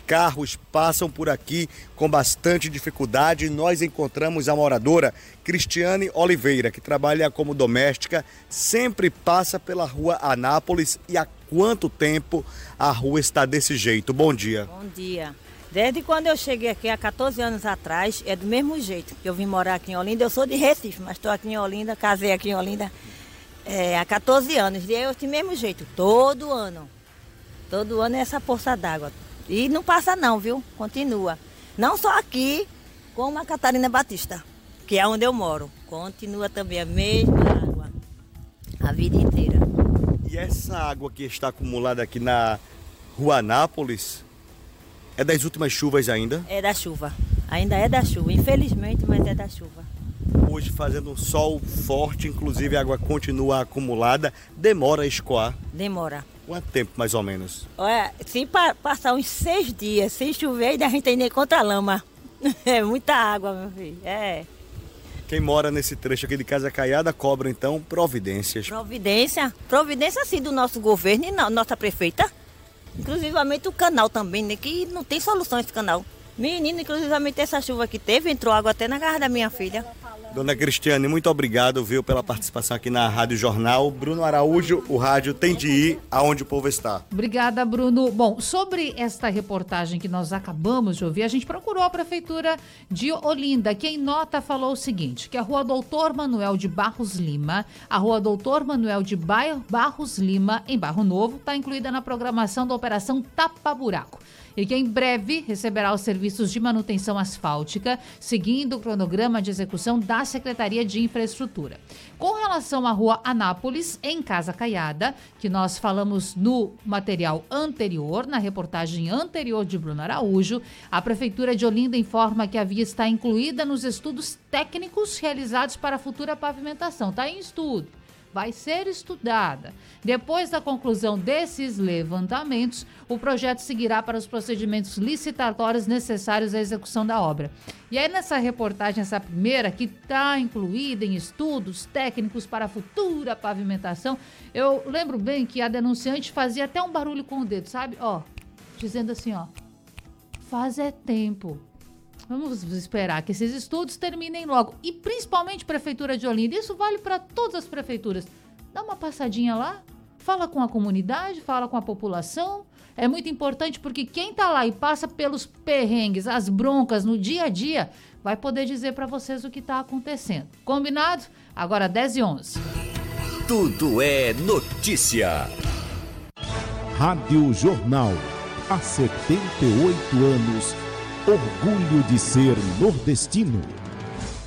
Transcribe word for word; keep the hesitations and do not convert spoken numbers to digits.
carros passam por aqui com bastante dificuldade. Nós encontramos a moradora Cristiane Oliveira, que trabalha como doméstica, sempre passa pela rua Anápolis. E há quanto tempo a rua está desse jeito? Bom dia. Bom dia. Desde quando eu cheguei aqui há quatorze anos atrás, é do mesmo jeito que eu vim morar aqui em Olinda. Eu sou de Recife, mas estou aqui em Olinda, casei aqui em Olinda é, há quatorze anos. E é do mesmo jeito, todo ano. Todo ano é essa poça d'água. E não passa não, viu? Continua. Não só aqui, como a Catarina Batista, que é onde eu moro. Continua também a mesma água, a vida inteira. E essa água que está acumulada aqui na rua Anápolis, é das últimas chuvas ainda? É da chuva. Ainda é da chuva, infelizmente, mas é da chuva. Hoje fazendo um sol forte, inclusive a água continua acumulada. Demora a escoar? Demora. Quanto tempo, mais ou menos? Olha, se pa- passar uns seis dias sem chover, ainda a gente ainda encontra lama. É muita água, meu filho. É. Quem mora nesse trecho aqui de Casa Caiada cobra, então, providências. Providência. Providência, sim, do nosso governo e na nossa prefeita. Inclusivamente o canal também, né? Que não tem solução esse canal. Menino, inclusivamente essa chuva que teve, entrou água até na casa da minha filha. Dona Cristiane, muito obrigado, viu, pela participação aqui na Rádio Jornal. Bruno Araújo, o rádio tem de ir aonde o povo está. Obrigada, Bruno. Bom, sobre esta reportagem que nós acabamos de ouvir, a gente procurou a Prefeitura de Olinda. Quem nota falou o seguinte, que a Rua Doutor Manuel de Barros Lima, a Rua Doutor Manuel de Barros Lima, em Barro Novo, está incluída na programação da Operação Tapa Buraco. E que em breve receberá os serviços de manutenção asfáltica, seguindo o cronograma de execução da Secretaria de Infraestrutura. Com relação à rua Anápolis, em Casa Caiada, que nós falamos no material anterior, na reportagem anterior de Bruno Araújo, a Prefeitura de Olinda informa que a via está incluída nos estudos técnicos realizados para a futura pavimentação. Está em estudo. Vai ser estudada. Depois da conclusão desses levantamentos, o projeto seguirá para os procedimentos licitatórios necessários à execução da obra. E aí nessa reportagem, essa primeira, que está incluída em estudos técnicos para a futura pavimentação, eu lembro bem que a denunciante fazia até um barulho com o dedo, sabe? Ó, dizendo assim, ó, faz é tempo. Vamos esperar que esses estudos terminem logo. E principalmente Prefeitura de Olinda. Isso vale para todas as prefeituras. Dá uma passadinha lá, fala com a comunidade, fala com a população. É muito importante porque quem está lá e passa pelos perrengues, as broncas no dia a dia, vai poder dizer para vocês o que está acontecendo. Combinado? Agora dez e onze. Tudo é notícia. Rádio Jornal. Há setenta e oito anos. Orgulho de ser nordestino.